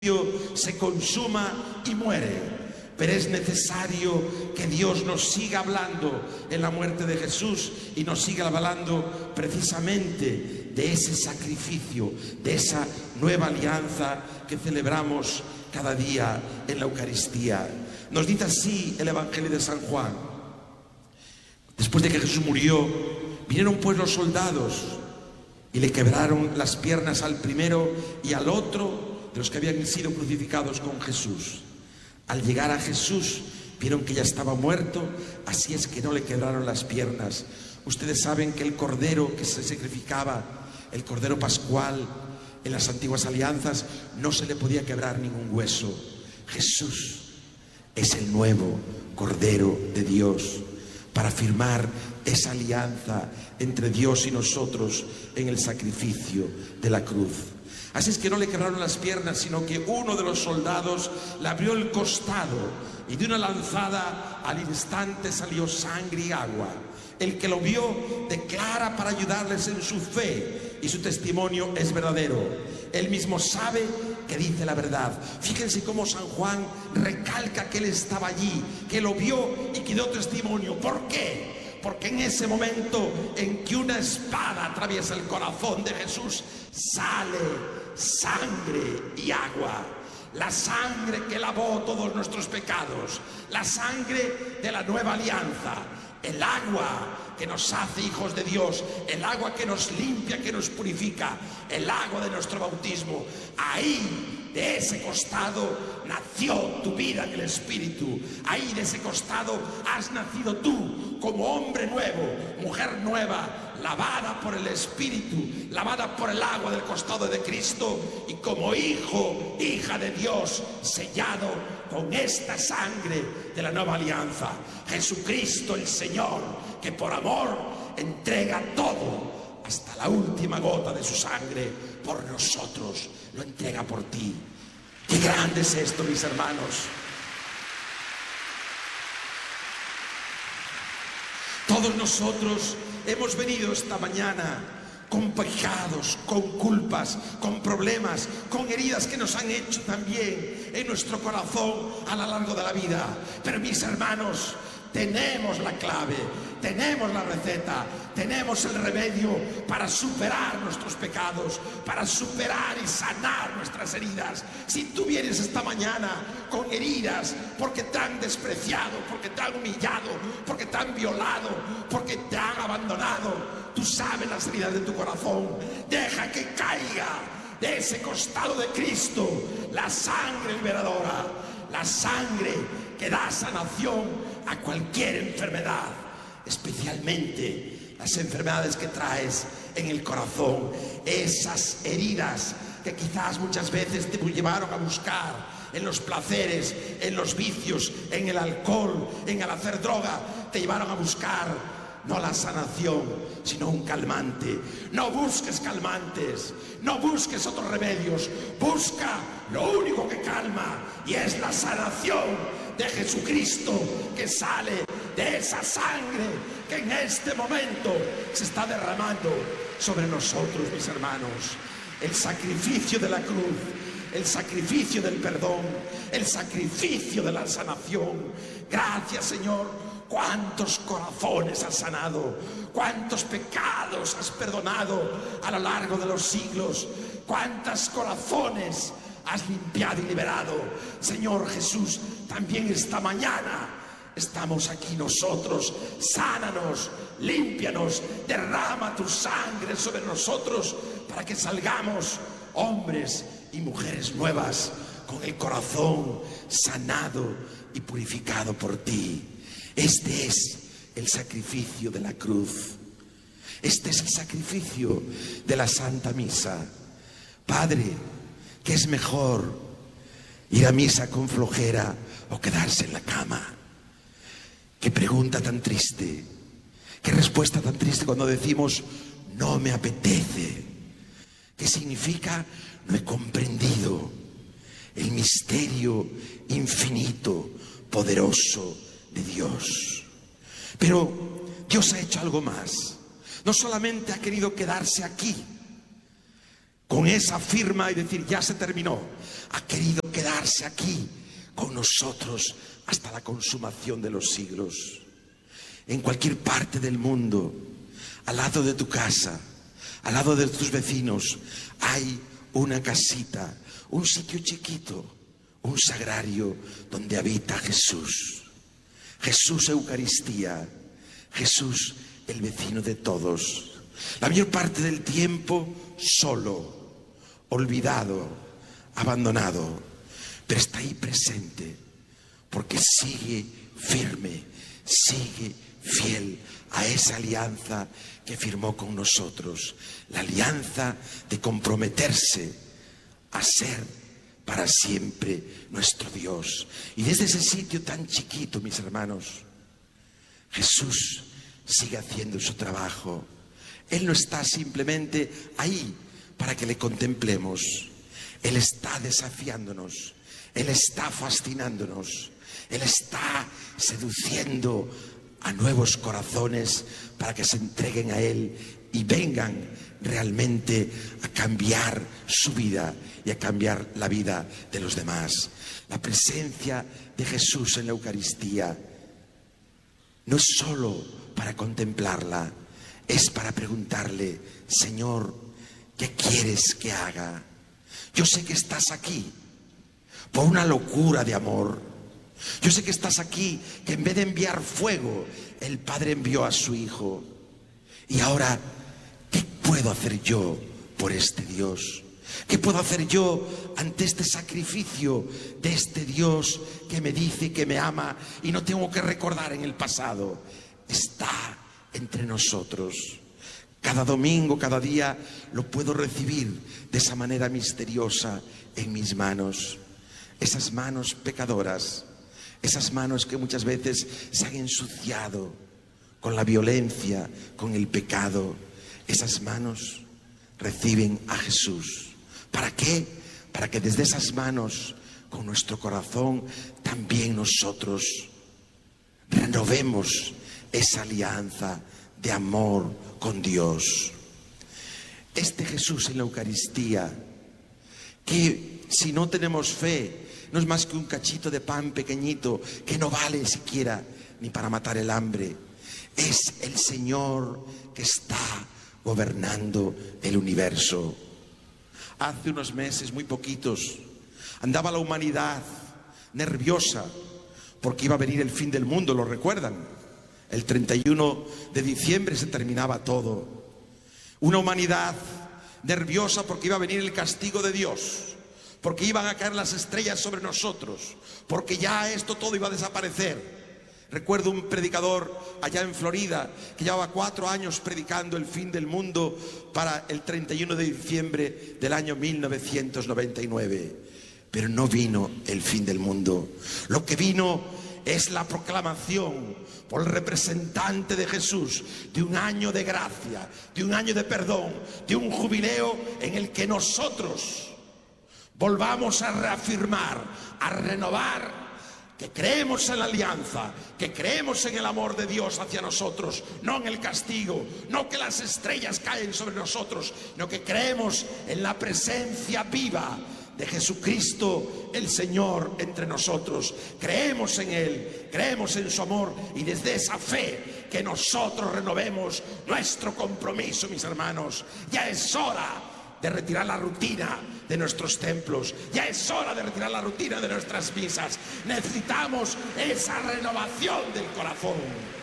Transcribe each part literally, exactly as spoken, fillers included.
se consuma y muere, pero es necesario que Dios nos siga hablando en la muerte de Jesús y nos siga hablando precisamente de ese sacrificio, de esa nueva alianza que celebramos cada día en la Eucaristía. Nos dice así el Evangelio de San Juan: después de que Jesús murió, vinieron pues los soldados y le quebraron las piernas al primero y al otro de los que habían sido crucificados con Jesús. Al llegar a Jesús vieron que ya estaba muerto, así es que no le quebraron las piernas. Ustedes saben que el cordero que se sacrificaba, el cordero pascual en las antiguas alianzas, no se le podía quebrar ningún hueso. Jesús es el nuevo cordero de Dios para firmar esa alianza entre Dios y nosotros en el sacrificio de la cruz. Así es que no le quebraron las piernas, sino que uno de los soldados le abrió el costado y de una lanzada al instante salió sangre y agua. El que lo vio declara para ayudarles en su fe y su testimonio es verdadero. Él mismo sabe que dice la verdad. Fíjense cómo San Juan recalca que él estaba allí, que lo vio y que dio testimonio. ¿Por qué? Porque en ese momento en que una espada atraviesa el corazón de Jesús, sale sangre y agua. La sangre que lavó todos nuestros pecados, la sangre de la nueva alianza, el agua que nos hace hijos de Dios, el agua que nos limpia, que nos purifica, el agua de nuestro bautismo. Ahí, de ese costado, nació tu vida en el Espíritu. Ahí, de ese costado, has nacido tú como hombre nuevo, mujer nueva, lavada por el Espíritu, lavada por el agua del costado de Cristo, y como hijo, hija de Dios, sellado con esta sangre de la nueva alianza. Jesucristo el Señor, que por amor entrega todo, hasta la última gota de su sangre, por nosotros, lo entrega por ti. ¡Qué grande es esto, mis hermanos! Todos nosotros hemos venido esta mañana con pecados, con culpas, con problemas, con heridas que nos han hecho también en nuestro corazón a lo largo de la vida. Pero mis hermanos, tenemos la clave, tenemos la receta, tenemos el remedio para superar nuestros pecados, para superar y sanar nuestras heridas. Si tú vienes esta mañana con heridas porque te han despreciado, porque te han humillado, porque te han violado, porque te han abandonado, tú sabes las heridas de tu corazón. Deja que caiga de ese costado de Cristo la sangre liberadora, la sangre que da sanación a cualquier enfermedad, especialmente las enfermedades que traes en el corazón, esas heridas que quizás muchas veces te llevaron a buscar en los placeres, en los vicios, en el alcohol, en el hacer droga, te llevaron a buscar no la sanación, sino un calmante. No busques calmantes, no busques otros remedios, busca lo único que calma, y es la sanación de Jesucristo, que sale de esa sangre que en este momento se está derramando sobre nosotros, mis hermanos. El sacrificio de la cruz, el sacrificio del perdón, el sacrificio de la sanación. Gracias, Señor. Cuántos corazones has sanado, cuántos pecados has perdonado a lo largo de los siglos, cuántos corazones has limpiado y liberado. Señor Jesús, también esta mañana estamos aquí nosotros. Sánanos, límpianos, derrama tu sangre sobre nosotros para que salgamos hombres y mujeres nuevas, con el corazón sanado y purificado por ti. Este es el sacrificio de la cruz. Este es el sacrificio de la Santa Misa. Padre, ¿qué es mejor? ¿Ir a misa con flojera o quedarse en la cama? Qué pregunta tan triste, qué respuesta tan triste cuando decimos no me apetece. ¿Qué significa? No he comprendido el misterio infinito, poderoso de Dios. Pero Dios ha hecho algo más. No solamente ha querido quedarse aquí con esa firma y decir, ya se terminó, ha querido quedarse aquí con nosotros hasta la consumación de los siglos. En cualquier parte del mundo, al lado de tu casa, al lado de tus vecinos, hay una casita, un sitio chiquito, un sagrario donde habita Jesús. Jesús Eucaristía, Jesús el vecino de todos. La mayor parte del tiempo solo, olvidado, abandonado, pero está ahí presente porque sigue firme, sigue fiel a esa alianza que firmó con nosotros, la alianza de comprometerse a ser para siempre nuestro Dios. Y desde ese sitio tan chiquito, mis hermanos, Jesús sigue haciendo su trabajo. Él no está simplemente ahí para que le contemplemos. Él está desafiándonos, Él está fascinándonos, Él está seduciendo a nuevos corazones para que se entreguen a Él y vengan realmente a cambiar su vida y a cambiar la vida de los demás. La presencia de Jesús en la Eucaristía no es solo para contemplarla, es para preguntarle, Señor, ¿qué quieres que haga? Yo sé que estás aquí por una locura de amor. Yo sé que estás aquí, que en vez de enviar fuego, el Padre envió a su Hijo. Y ahora, ¿qué puedo hacer yo por este Dios? ¿Qué puedo hacer yo ante este sacrificio de este Dios que me dice que me ama y no tengo que recordar en el pasado? Está entre nosotros. Cada domingo, cada día lo puedo recibir de esa manera misteriosa en mis manos. Esas manos pecadoras, esas manos que muchas veces se han ensuciado con la violencia, con el pecado. Esas manos reciben a Jesús. ¿Para qué? Para que desde esas manos, con nuestro corazón, también nosotros renovemos esa alianza de amor con Dios. Este Jesús en la Eucaristía, que si no tenemos fe, no es más que un cachito de pan pequeñito que no vale siquiera ni para matar el hambre. Es el Señor que está gobernando el universo. Hace unos meses, muy poquitos, andaba la humanidad nerviosa porque iba a venir el fin del mundo, ¿lo recuerdan? El treinta y uno de diciembre se terminaba todo. Una humanidad nerviosa porque iba a venir el castigo de Dios, porque iban a caer las estrellas sobre nosotros, porque ya esto todo iba a desaparecer. Recuerdo un predicador allá en Florida que llevaba cuatro años predicando el fin del mundo para el treinta y uno de diciembre del año mil novecientos noventa y nueve. Pero no vino el fin del mundo. Lo que vino es la proclamación por el representante de Jesús de un año de gracia, de un año de perdón, de un jubileo en el que nosotros volvamos a reafirmar, a renovar que creemos en la alianza, que creemos en el amor de Dios hacia nosotros, no en el castigo, no que las estrellas caen sobre nosotros, sino que creemos en la presencia viva de Jesucristo el Señor entre nosotros. Creemos en Él, creemos en su amor, y desde esa fe que nosotros renovemos nuestro compromiso, mis hermanos. Ya es hora de retirar la rutina de nuestros templos, ya es hora de retirar la rutina de nuestras misas. Necesitamos esa renovación del corazón.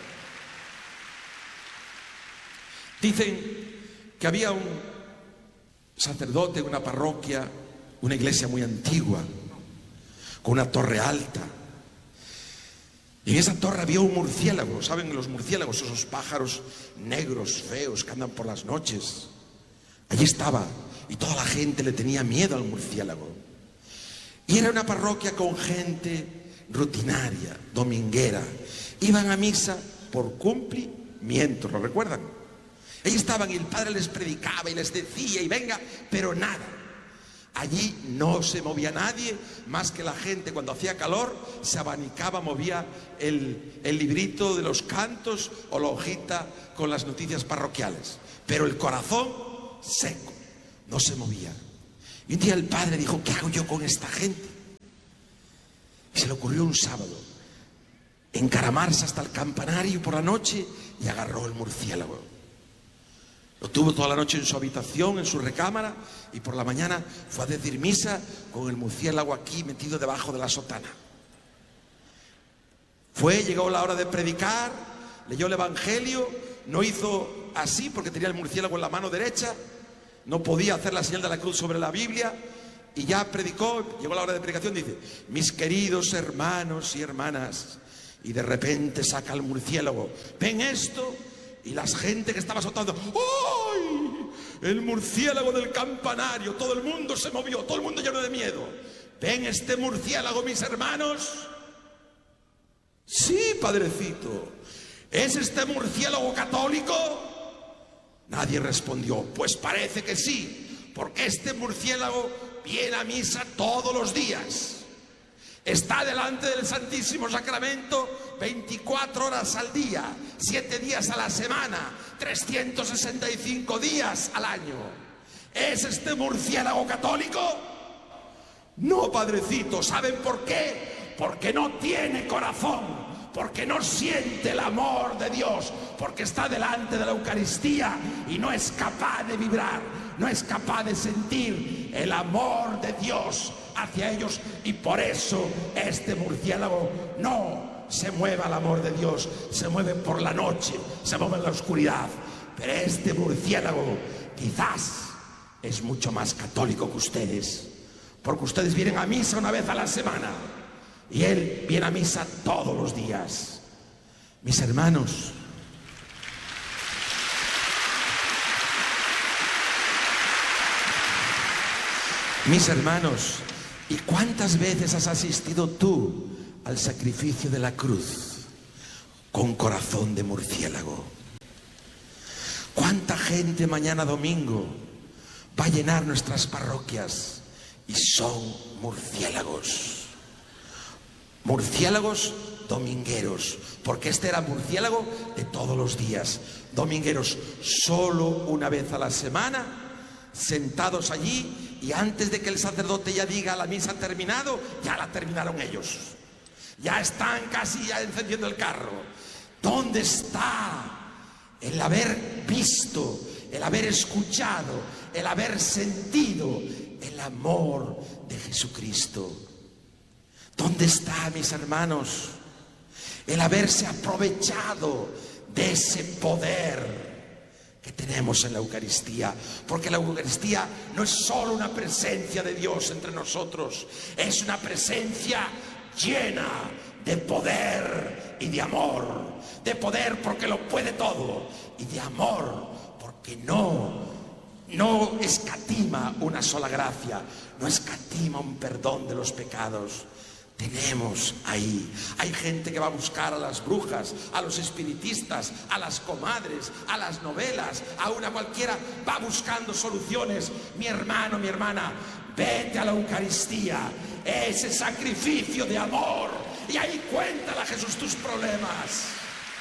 Dicen que había un sacerdote en una parroquia, una iglesia muy antigua, con una torre alta. Y en esa torre había un murciélago. ¿Saben los murciélagos? Esos pájaros negros, feos, que andan por las noches. Allí estaba, y toda la gente le tenía miedo al murciélago. Y era una parroquia con gente rutinaria, dominguera. Iban a misa por cumplimiento, ¿lo recuerdan? Allí estaban y el padre les predicaba y les decía y venga, pero nada. Allí no se movía nadie, más que la gente cuando hacía calor se abanicaba, movía el, el librito de los cantos o la hojita con las noticias parroquiales. Pero el corazón seco, no se movía. Y un día el padre dijo, ¿qué hago yo con esta gente? Y se le ocurrió un sábado encaramarse hasta el campanario por la noche y agarró el murciélago. Lo tuvo toda la noche en su habitación, en su recámara, y por la mañana fue a decir misa con el murciélago aquí metido debajo de la sotana. Fue, llegó la hora de predicar, leyó el evangelio, no hizo así porque tenía el murciélago en la mano derecha, no podía hacer la señal de la cruz sobre la Biblia, y ya predicó. Llegó la hora de predicación, dice, mis queridos hermanos y hermanas, y de repente saca el murciélago, ¿ven esto? Y la gente que estaba soltando, ¡ay! El murciélago del campanario. Todo el mundo se movió, todo el mundo lleno de miedo. ¿Ven este murciélago, mis hermanos? Sí, padrecito. ¿Es este murciélago católico? Nadie respondió. Pues parece que sí, porque este murciélago viene a misa todos los días. Está delante del Santísimo Sacramento veinticuatro horas al día, siete días a la semana, trescientos sesenta y cinco días al año. ¿Es este murciélago católico? No, padrecito. ¿Saben por qué? Porque no tiene corazón, porque no siente el amor de Dios, porque está delante de la Eucaristía y no es capaz de vibrar, no es capaz de sentir el amor de Dios hacia ellos, y por eso este murciélago no se mueve al amor de Dios, se mueve por la noche, se mueve en la oscuridad. Pero este murciélago quizás es mucho más católico que ustedes, porque ustedes vienen a misa una vez a la semana y él viene a misa todos los días. Mis hermanos, mis hermanos, ¿y cuántas veces has asistido tú al sacrificio de la cruz con corazón de murciélago? ¿Cuánta gente mañana domingo va a llenar nuestras parroquias y son murciélagos? Murciélagos domingueros, porque este era murciélago de todos los días. Domingueros solo una vez a la semana, sentados allí, y antes de que el sacerdote ya diga la misa ha terminado, ya la terminaron ellos. Ya están casi ya encendiendo el carro. ¿Dónde está el haber visto, el haber escuchado, el haber sentido el amor de Jesucristo? ¿Dónde está, mis hermanos, el haberse aprovechado de ese poder que tenemos en la Eucaristía? Porque la Eucaristía no es solo una presencia de Dios entre nosotros, es una presencia llena de poder y de amor. De poder porque lo puede todo, y de amor porque no, no escatima una sola gracia, no escatima un perdón de los pecados. Tenemos ahí, hay gente que va a buscar a las brujas, a los espiritistas, a las comadres, a las novelas, a una cualquiera, va buscando soluciones. Mi hermano, mi hermana, vete a la Eucaristía, ese sacrificio de amor, y ahí cuéntale a Jesús tus problemas.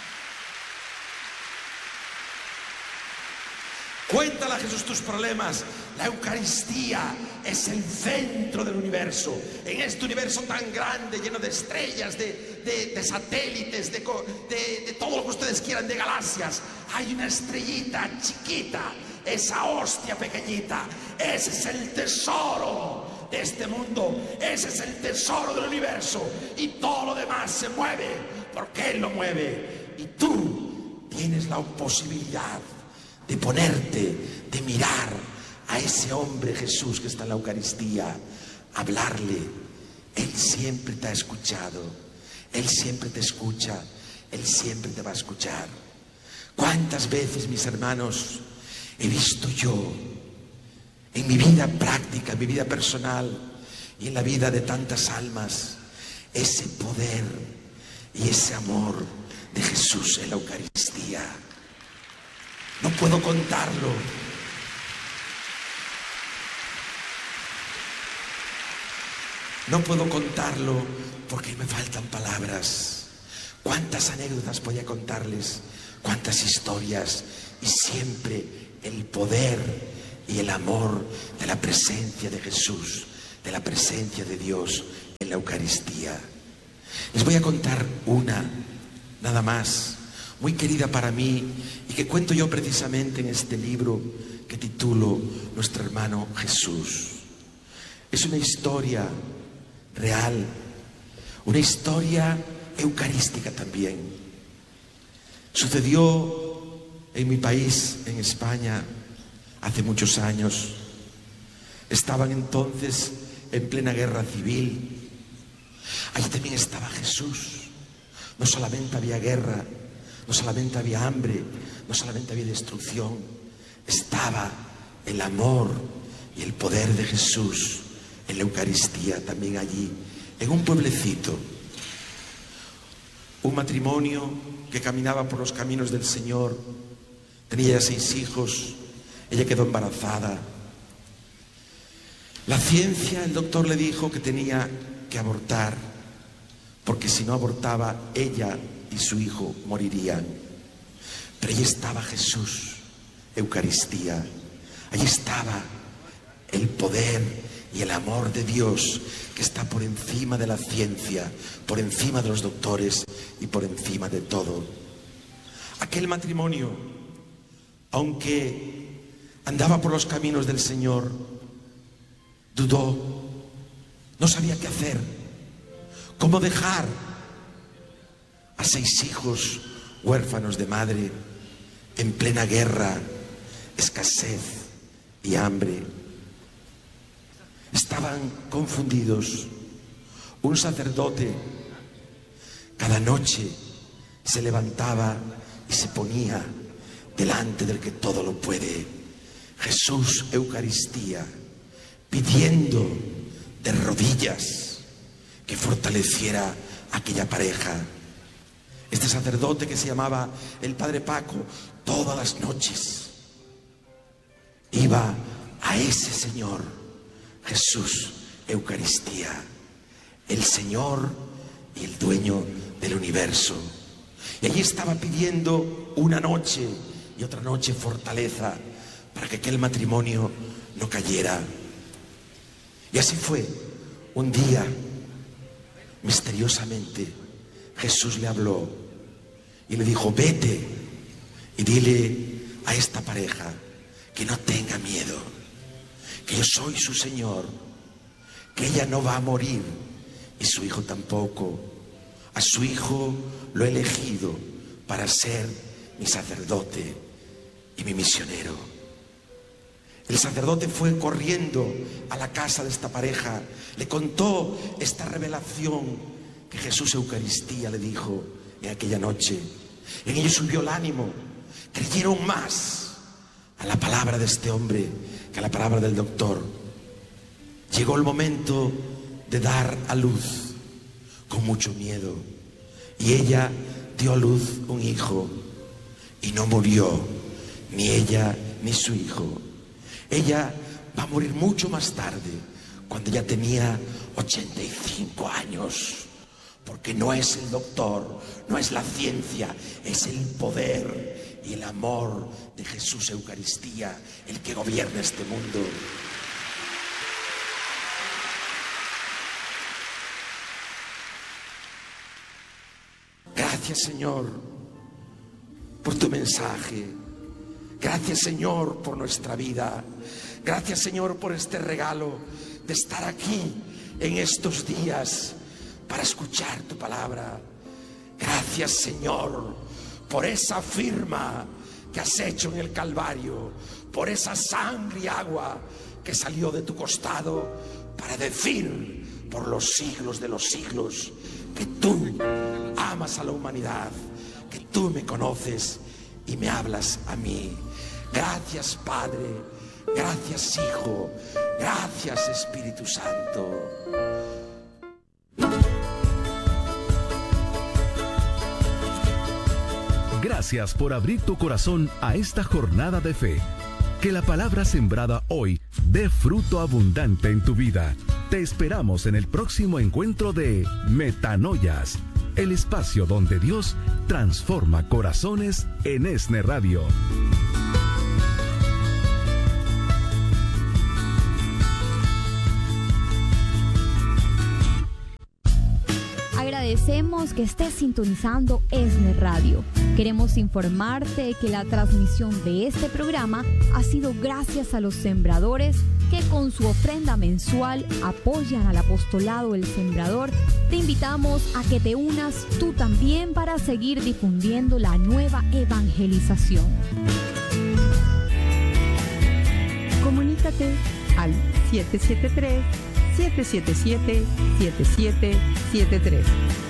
Cuéntale a Jesús tus problemas. La Eucaristía es el centro del universo. En este universo tan grande, lleno de estrellas, de, de, de satélites, de, de, de todo lo que ustedes quieran, de galaxias, hay una estrellita chiquita, esa hostia pequeñita. Ese es el tesoro de este mundo, ese es el tesoro del universo, y todo lo demás se mueve porque Él lo mueve. Y tú tienes la posibilidad de ponerte, de mirar a ese hombre Jesús que está en la Eucaristía, hablarle. Él siempre te ha escuchado, Él siempre te escucha, Él siempre te va a escuchar. ¿Cuántas veces, mis hermanos, he visto yo en mi vida práctica, en mi vida personal y en la vida de tantas almas, ese poder y ese amor de Jesús en la Eucaristía? No puedo contarlo. No puedo contarlo porque me faltan palabras. Cuántas anécdotas podía contarles, cuántas historias, y siempre el poder y el amor de la presencia de Jesús, de la presencia de Dios en la Eucaristía. Les voy a contar una, nada más, muy querida para mí y que cuento yo precisamente en este libro que titulo Nuestro hermano Jesús. Es una historia real, una historia eucarística también. Sucedió en mi país, en España, hace muchos años. Estaban entonces en plena guerra civil. Allí también estaba Jesús. No solamente había guerra, no solamente había hambre, no solamente había destrucción. Estaba el amor y el poder de Jesús en la Eucaristía también allí, en un pueblecito. Un matrimonio que caminaba por los caminos del Señor. Tenía ya seis hijos. Ella quedó embarazada. La ciencia, el doctor le dijo que tenía que abortar, porque si no abortaba, ella y su hijo morirían. Pero allí estaba Jesús, Eucaristía. Allí estaba el poder y el amor de Dios, que está por encima de la ciencia, por encima de los doctores y por encima de todo. Aquel matrimonio, aunque andaba por los caminos del Señor, dudó, no sabía qué hacer, cómo dejar a seis hijos huérfanos de madre en plena guerra, escasez y hambre. Estaban confundidos. Un sacerdote cada noche se levantaba y se ponía delante del que todo lo puede, Jesús, Eucaristía, pidiendo de rodillas que fortaleciera a aquella pareja. Este sacerdote, que se llamaba el Padre Paco, todas las noches iba a ese Señor, Jesús, Eucaristía, el Señor y el dueño del universo. Y allí estaba pidiendo una noche y otra noche fortaleza para que aquel matrimonio no cayera. Y así fue. Un día, misteriosamente, Jesús le habló y le dijo: vete y dile a esta pareja que no tenga miedo, que yo soy su Señor, que ella no va a morir y su hijo tampoco. A su hijo lo he elegido para ser mi sacerdote y mi misionero. El sacerdote fue corriendo a la casa de esta pareja, le contó esta revelación que Jesús, Eucaristía, le dijo en aquella noche. En ellos subió el ánimo, creyeron más a la palabra de este hombre que a la palabra del doctor. Llegó el momento de dar a luz con mucho miedo, y ella dio a luz un hijo y no murió ni ella ni su hijo. Ella va a morir mucho más tarde, cuando ya tenía ochenta y cinco años, porque no es el doctor, no es la ciencia, es el poder y el amor de Jesús, Eucaristía, el que gobierna este mundo. Gracias, Señor, por tu mensaje. Gracias, Señor, por nuestra vida. Gracias, Señor, por este regalo de estar aquí en estos días para escuchar tu palabra. Gracias, Señor, por esa firma que has hecho en el Calvario, por esa sangre y agua que salió de tu costado para decir por los siglos de los siglos que tú amas a la humanidad, que tú me conoces y me hablas a mí. Gracias, Padre. Gracias, Hijo. Gracias, Espíritu Santo. Gracias por abrir tu corazón a esta jornada de fe. Que la palabra sembrada hoy dé fruto abundante en tu vida. Te esperamos en el próximo encuentro de Metanoias, el espacio donde Dios transforma corazones en ESNE Radio. agradecemos que estés sintonizando ESNE Radio. Queremos informarte que la transmisión de este programa ha sido gracias a los sembradores que con su ofrenda mensual apoyan al apostolado El Sembrador. Te invitamos a que te unas tú también para seguir difundiendo la nueva evangelización. Comunícate al siete siete tres, siete siete siete, siete siete siete tres.